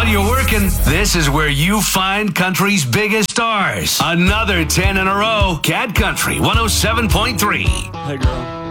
While you're working, this is where you find country's biggest stars. Another 10 in a row. Cat Country 107.3. Hey, girl.